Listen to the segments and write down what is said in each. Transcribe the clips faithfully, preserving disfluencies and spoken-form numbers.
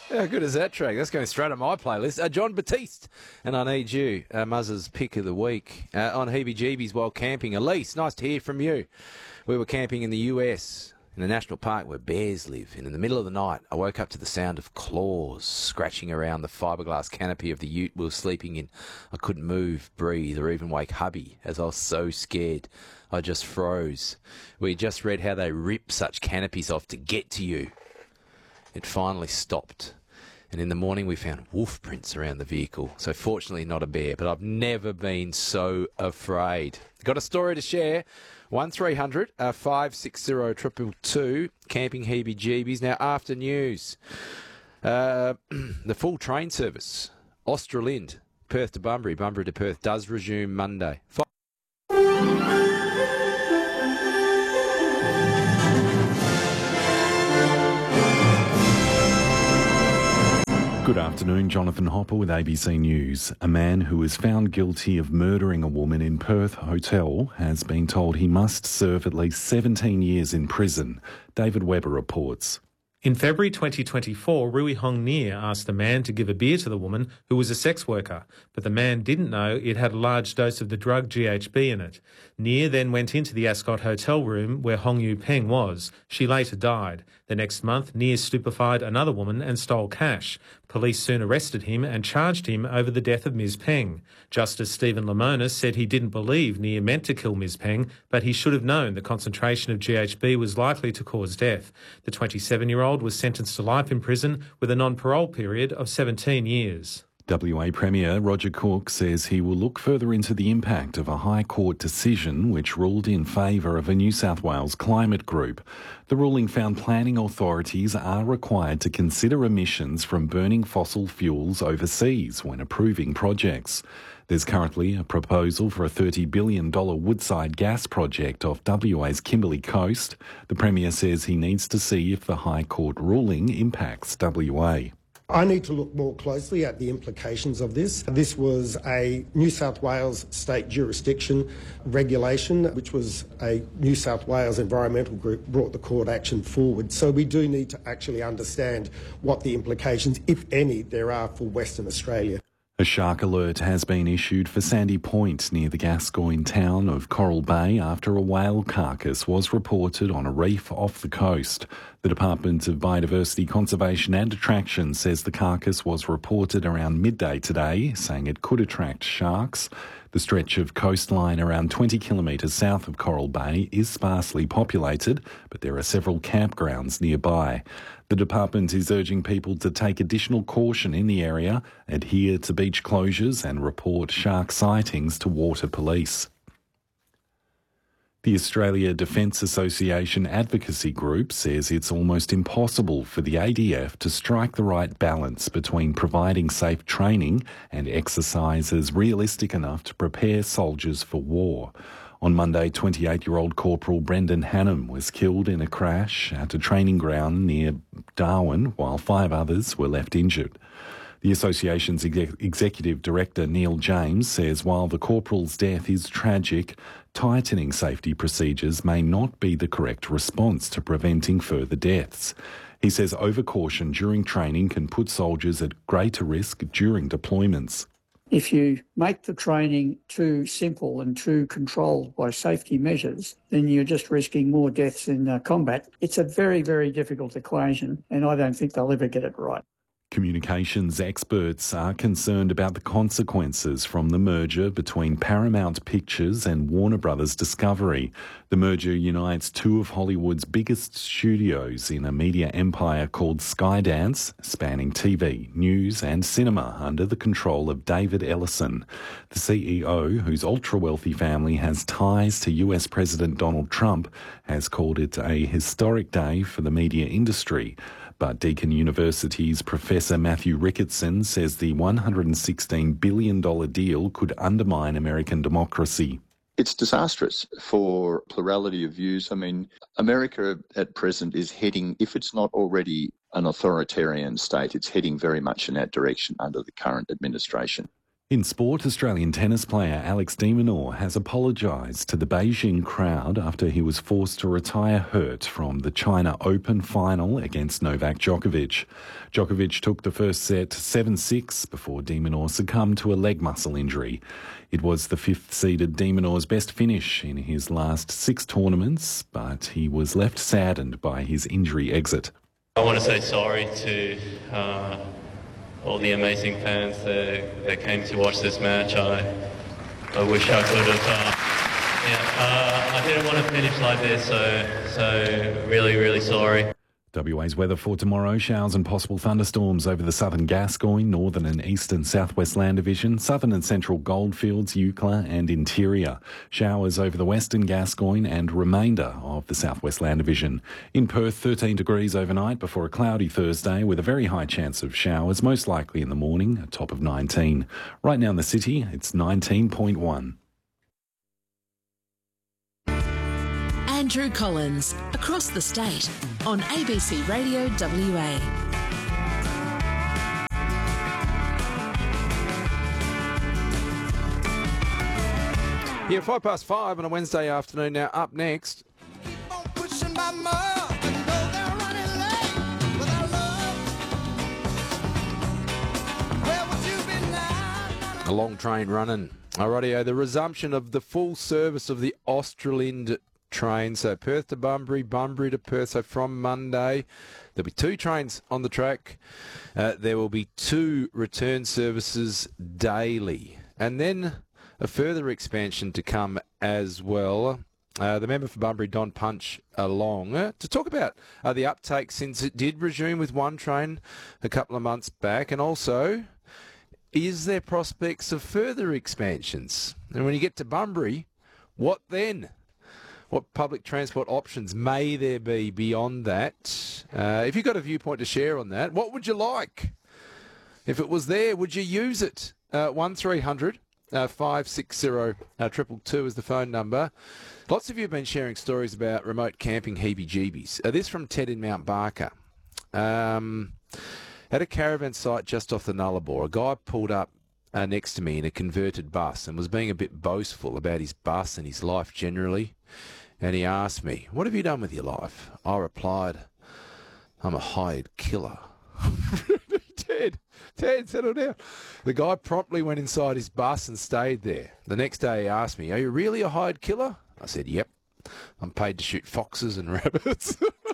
How good is that track? That's going straight on my playlist. Uh, John Batiste, and I Need You, uh, Muzz's pick of the week uh, on Heebie-Jeebies while camping. Elise, nice to hear from you. We were camping in the U S, in a national park where bears live, and in the middle of the night, I woke up to the sound of claws scratching around the fiberglass canopy of the ute we were sleeping in. I couldn't move, breathe, or even wake hubby, as I was so scared. I just froze. We just read how they rip such canopies off to get to you. It finally stopped. And in the morning, we found wolf prints around the vehicle. So fortunately, not a bear, but I've never been so afraid. Got a story to share. one three hundred five six zero two two two, Camping Heebie-Jeebies. Now, after news, uh, the full train service, Australind, Perth to Bunbury, Bunbury to Perth, does resume Monday. Five Good afternoon, Jonathan Hopper with A B C News. A man who was found guilty of murdering a woman in Perth Hotel has been told he must serve at least seventeen years in prison. David Webber reports. In February twenty twenty-four, Rui Hong Nia asked a man to give a beer to the woman who was a sex worker, but the man didn't know it had a large dose of the drug G H B in it. Nia then went into the Ascot hotel room where Hong Yu Peng was. She later died. The next month, Nia stupefied another woman and stole cash. Police soon arrested him and charged him over the death of Miz Peng. Justice Stephen Lemonis said he didn't believe Nia meant to kill Miz Peng, but he should have known the concentration of G H B was likely to cause death. The twenty-seven-year-old was sentenced to life in prison with a non-parole period of seventeen years. W A Premier Roger Cook says he will look further into the impact of a High Court decision which ruled in favour of a New South Wales climate group. The ruling found planning authorities are required to consider emissions from burning fossil fuels overseas when approving projects. There's currently a proposal for a thirty billion dollars Woodside gas project off W A's Kimberley coast. The Premier says he needs to see if the High Court ruling impacts W A. I need to look more closely at the implications of this. This was a New South Wales state jurisdiction regulation, which was a New South Wales environmental group brought the court action forward. So we do need to actually understand what the implications, if any, there are for Western Australia. A shark alert has been issued for Sandy Point near the Gascoyne town of Coral Bay after a whale carcass was reported on a reef off the coast. The Department of Biodiversity Conservation and Attraction says the carcass was reported around midday today, saying it could attract sharks. The stretch of coastline around twenty kilometres south of Coral Bay is sparsely populated, but there are several campgrounds nearby. The department is urging people to take additional caution in the area, adhere to beach closures and report shark sightings to water police. The Australia Defence Association Advocacy Group says it's almost impossible for the A D F to strike the right balance between providing safe training and exercises realistic enough to prepare soldiers for war. On Monday, twenty-eight-year-old Corporal Brendan Hannam was killed in a crash at a training ground near Darwin, while five others were left injured. The association's exec- executive director, Neil James, says while the corporal's death is tragic, tightening safety procedures may not be the correct response to preventing further deaths. He says overcaution during training can put soldiers at greater risk during deployments. If you make the training too simple and too controlled by safety measures, then you're just risking more deaths in uh, combat. It's a very, very difficult equation, and I don't think they'll ever get it right. Communications experts are concerned about the consequences from the merger between Paramount Pictures and Warner Brothers Discovery. The merger unites two of Hollywood's biggest studios in a media empire called Skydance, spanning T V, news and cinema under the control of David Ellison. The C E O, whose ultra-wealthy family has ties to U S President Donald Trump, has called it a historic day for the media industry. But Deakin University's Professor Matthew Ricketson says the one hundred sixteen billion dollars deal could undermine American democracy. It's disastrous for plurality of views. I mean, America at present is heading, if it's not already an authoritarian state, it's heading very much in that direction under the current administration. In sport, Australian tennis player Alex de Minaur has apologised to the Beijing crowd after he was forced to retire hurt from the China Open final against Novak Djokovic. Djokovic took the first set seven six before de Minaur succumbed to a leg muscle injury. It was the fifth-seeded de Minaur's best finish in his last six tournaments, but he was left saddened by his injury exit. I want to say sorry to uh, all the amazing fans that, that came to watch this match. I, I wish I could have. Uh, yeah, uh, I didn't want to finish like this, so so really, really sorry. W A's weather for tomorrow: showers and possible thunderstorms over the southern Gascoyne, northern and eastern southwest land division, southern and central Goldfields, Eucla and interior. Showers over the western Gascoyne and remainder of the southwest land division. In Perth, thirteen degrees overnight before a cloudy Thursday with a very high chance of showers, most likely in the morning, a top of nineteen. Right now in the city, it's nineteen point one. Andrew Collins, across the state, on A B C Radio W A. Yeah, five past five on a Wednesday afternoon. Now, up next. A long train running. Alrighty, the resumption of the full service of the Australind train, so Perth to Bunbury, Bunbury to Perth. So from Monday, there'll be two trains on the track. Uh, there will be two return services daily, and then a further expansion to come as well. Uh, the member for Bunbury, Don Punch, along uh, to talk about uh, the uptake since it did resume with one train a couple of months back, and also, is there prospects of further expansions? And when you get to Bunbury, what then? What public transport options may there be beyond that? Uh, if you've got a viewpoint to share on that, what would you like? If it was there, would you use it? Uh, one three hundred five six zero two two two is the phone number. Lots of you have been sharing stories about remote camping heebie-jeebies. Uh, this from Ted in Mount Barker. Um, at a caravan site just off the Nullarbor, a guy pulled up uh, next to me in a converted bus and was being a bit boastful about his bus and his life generally. And he asked me, "What have you done with your life?" I replied, "I'm a hired killer." Ted, Ted, settle down. The guy promptly went inside his bus and stayed there. The next day he asked me, "Are you really a hired killer?" I said, "Yep. I'm paid to shoot foxes and rabbits."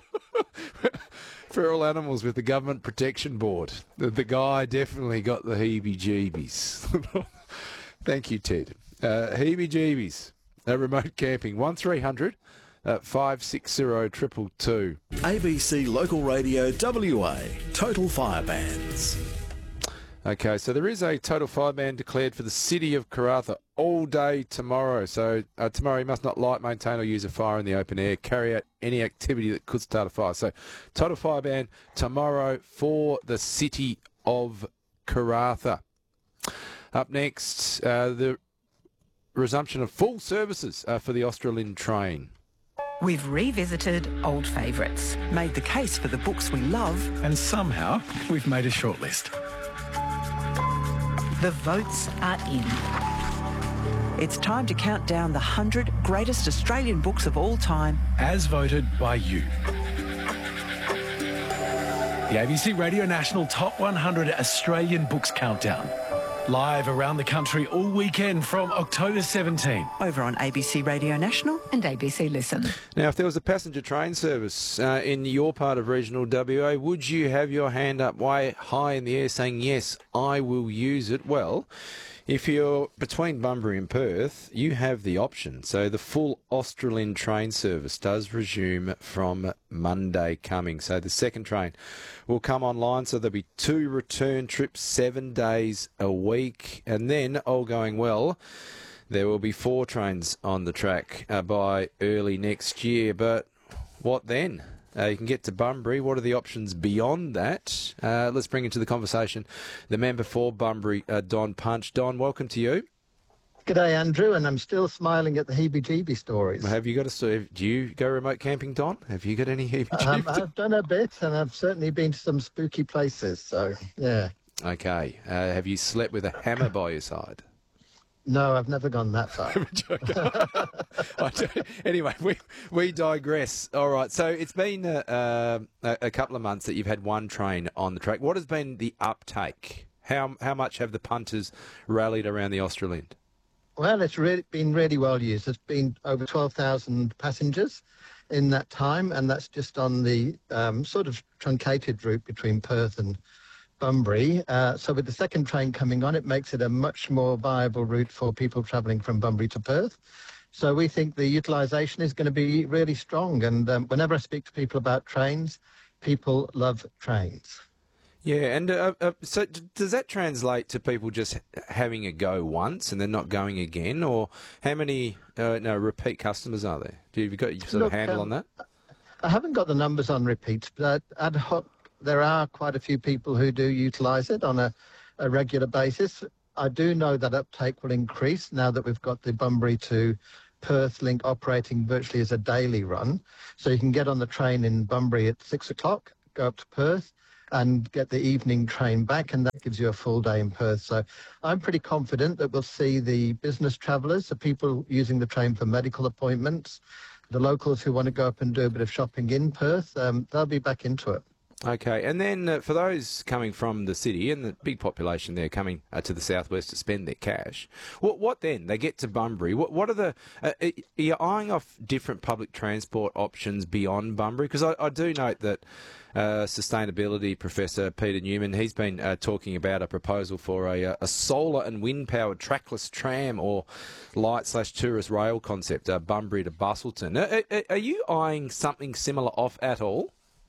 Feral animals with the Government Protection Board. The, the guy definitely got the heebie-jeebies. Thank you, Ted. Uh, heebie-jeebies. Uh, remote camping, one three hundred five six zero two two two. A B C Local Radio W A, total fire bans. Okay, so there is a total fire ban declared for the city of Karratha all day tomorrow. So uh, tomorrow you must not light, maintain or use a fire in the open air, carry out any activity that could start a fire. So total fire ban tomorrow for the city of Karratha. Up next, uh, the resumption of full services uh, for the Australind train. We've revisited old favourites, made the case for the books we love, And somehow, we've made a shortlist. the votes are in. It's time to count down the one hundred greatest Australian books of all time. As voted by you. The A B C Radio National Top one hundred Australian Books Countdown. Live around the country all weekend from October seventeenth. Over on A B C Radio National and A B C Listen. Now, if there was a passenger train service uh, in your part of regional W A, would you have your hand up way high in the air saying, yes, I will use it? Well, if you're between Bunbury and Perth, you have the option. So the full Australind train service does resume from Monday coming. So the second train will come online. So there'll be two return trips, seven days a week. And then, all going well, there will be four trains on the track uh, by early next year. But what then? Uh, you can get to Bunbury. What are the options beyond that? Uh, let's bring into the conversation the member for Bunbury, uh, Don Punch. Don, welcome to you. G'day, Andrew, and I'm still smiling at the heebie-jeebie stories. Have you got a? Do you go remote camping, Don? Have you got any heebie-jeebies? Um, I've done a bit, and I've certainly been to some spooky places. So, yeah. Okay. Uh, have you slept with a hammer by your side? No, I've never gone that far. I do. Anyway, we we digress. All right, so it's been a, a, a couple of months that you've had one train on the track. What has been the uptake? How how much have the punters rallied around the Australind? Well, it's really been really well used. There's been over twelve thousand passengers in that time, and that's just on the um, sort of truncated route between Perth and Bunbury. Uh, so with the second train coming on, it makes it a much more viable route for people travelling from Bunbury to Perth. So we think the utilisation is going to be really strong. And um, whenever I speak to people about trains, people love trains. Yeah, and uh, uh, so d- does that translate to people just having a go once and then not going again? Or how many uh, no, repeat customers are there? Do you have you got your sort Look, of handle um, on that? I haven't got the numbers on repeats, but ad hoc, there are quite a few people who do utilise it on a, a regular basis. I do know that uptake will increase now that we've got the Bunbury to Perth link operating virtually as a daily run. So you can get on the train in Bunbury at six o'clock, go up to Perth and get the evening train back, and that gives you a full day in Perth. So I'm pretty confident that we'll see the business travellers, the people using the train for medical appointments, the locals who want to go up and do a bit of shopping in Perth, um, they'll be back into it. Okay, and then uh, for those coming from the city and the big population there coming uh, to the southwest to spend their cash, what what then? They get to Bunbury. What what are the? Uh, are you eyeing off different public transport options beyond Bunbury? Because I, I do note that uh, sustainability professor Peter Newman, he's been uh, talking about a proposal for a, a solar and wind powered trackless tram or light slash tourist rail concept, uh, Bunbury to Busselton. Are, are, are you eyeing something similar off at all?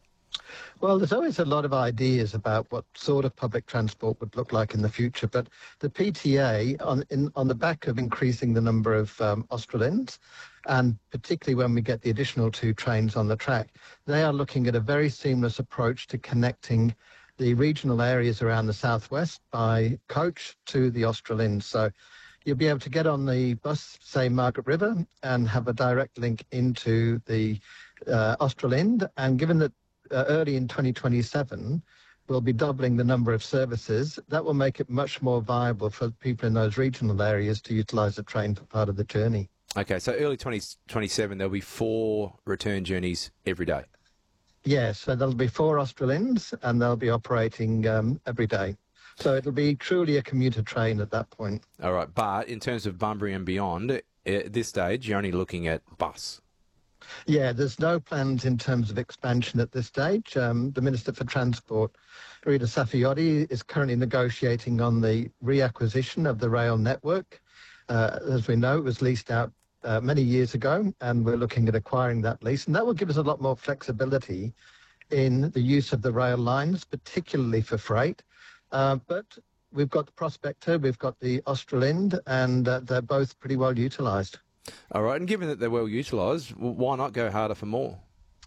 Well, there's always a lot of ideas about what sort of public transport would look like in the future, but the P T A, on, in, on the back of increasing the number of um, Australinds, and particularly when we get the additional two trains on the track, they are looking at a very seamless approach to connecting the regional areas around the southwest by coach to the Australinds. So you'll be able to get on the bus, say, Margaret River, and have a direct link into the uh, Australind, and given that Uh, early in twenty twenty-seven, we'll be doubling the number of services. That will make it much more viable for people in those regional areas to utilise the train for part of the journey. Okay, so early twenty twenty-seven, there'll be four return journeys every day. Yes, so there'll be four Australinds and they'll be operating um, every day. So it'll be truly a commuter train at that point. All right, but in terms of Bunbury and beyond, at this stage, you're only looking at bus. Yeah, there's no plans in terms of expansion at this stage. Um, the Minister for Transport, Rita Saffioti, is currently negotiating on the reacquisition of the rail network. Uh, as we know, it was leased out uh, many years ago, and we're looking at acquiring that lease. And that will give us a lot more flexibility in the use of the rail lines, particularly for freight. Uh, but we've got the Prospector, we've got the Australind, and uh, they're both pretty well utilised. All right, and given that they're well utilised, why not go harder for more?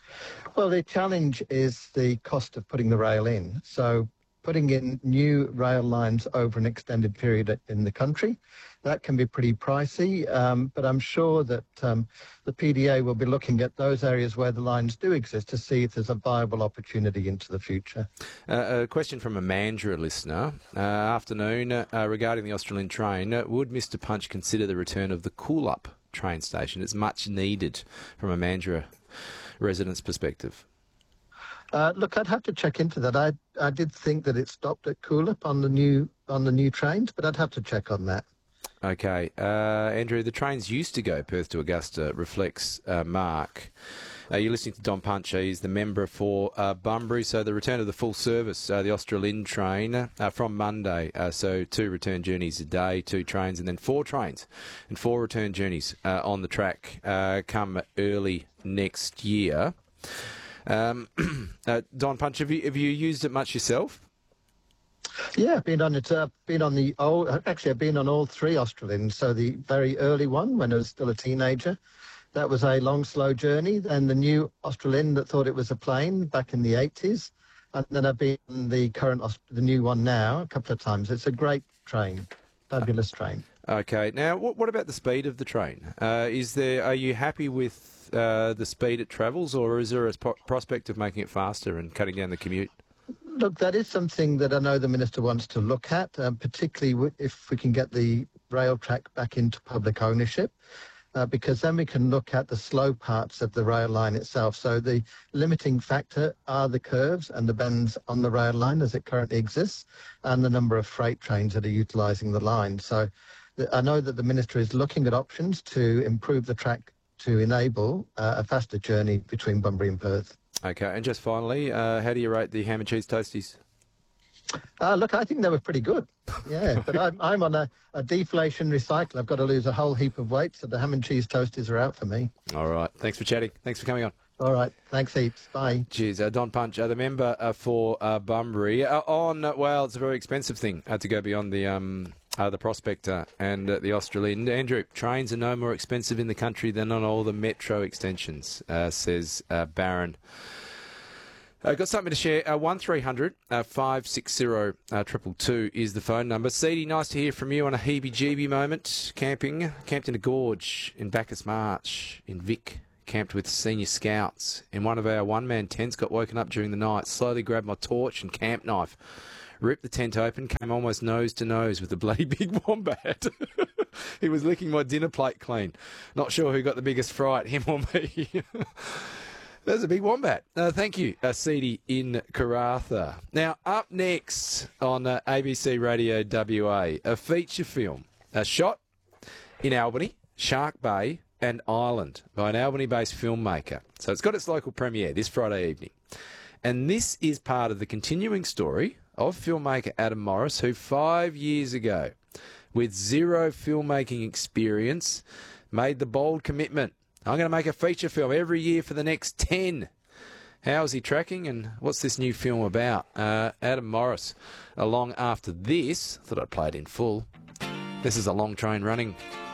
Well, the challenge is the cost of putting the rail in. So putting in new rail lines over an extended period in the country, that can be pretty pricey, um, but I'm sure that um, the P D A will be looking at those areas where the lines do exist to see if there's a viable opportunity into the future. Uh, a question from a Mandurah listener. Uh, afternoon, uh, regarding the Australind train, uh, would Mister Punch consider the return of the Coolup train station? It's much needed from a Mandurah resident's perspective. Uh, look, I'd have to check into that. I I did think that it stopped at Coolup on the new on the new trains, but I'd have to check on that. Okay, uh, Andrew, the trains used to go Perth to Augusta, reflects uh, Mark. Uh, you're listening to Don Punch. He's the member for uh, Bunbury. So the return of the full service, uh, the Australind train, uh, from Monday. Uh, so two return journeys a day, two trains, and then four trains and four return journeys uh, on the track uh, come early next year. Um, uh, Don Punch, have you, have you used it much yourself? Yeah, I've been on it. Uh, been on the old. Actually, I've been on all three Australinds. So the very early one, when I was still a teenager, that was a long, slow journey. And the new Australind that thought it was a plane back in the eighties, and then I've been on the current, the new one now, a couple of times. It's a great train, fabulous train. Okay. Now, what, what about the speed of the train? Uh, is there? Are you happy with uh, the speed it travels, or is there a pro- prospect of making it faster and cutting down the commute? look, that is something that I know the Minister wants to look at, um, particularly w- if we can get the rail track back into public ownership, uh, because then we can look at the slow parts of the rail line itself. So the limiting factor are the curves and the bends on the rail line as it currently exists, and the number of freight trains that are utilising the line. So th- I know that the Minister is looking at options to improve the track to enable uh, a faster journey between Bunbury and Perth. Okay, and just finally, uh, how do you rate the ham and cheese toasties? Uh, look, I think they were pretty good. Yeah, but I'm, I'm on a, a deflationary cycle. I've got to lose a whole heap of weight, so the ham and cheese toasties are out for me. All right. Thanks for chatting. Thanks for coming on. All right. Thanks heaps. Bye. Cheers. Uh, Don Punch, uh, the member uh, for uh, Bunbury. Uh, on, uh, well, it's a very expensive thing uh, to go beyond the um, uh, the Prospector and uh, the Australian. Andrew, trains are no more expensive in the country than on all the metro extensions, uh, says uh, Barron. Uh, got something to share. Uh, one three hundred five six zero two two is the phone number. Seedy, nice to hear from you on a heebie-jeebie moment. Camping, camped in a gorge in Bacchus Marsh in Vic. Camped with senior scouts. In one of our one-man tents, got woken up during the night. Slowly grabbed my torch and camp knife. Ripped the tent open, came almost nose to nose with the bloody big wombat. He was licking my dinner plate clean. Not sure who got the biggest fright, him or me. There's a big wombat. Uh, thank you, uh, Seedy in Karratha. Now, up next on uh, A B C Radio W A, a feature film, a shot in Albany, Shark Bay and Island by an Albany-based filmmaker. So it's got its local premiere this Friday evening. And this is part of the continuing story of filmmaker Adam Morris, who five years ago, with zero filmmaking experience, made the bold commitment. I'm going to make a feature film every year for the next ten. How is he tracking and what's this new film about? Uh, Adam Morris, along after this. Thought I'd play it in full. This is A Long Train Running.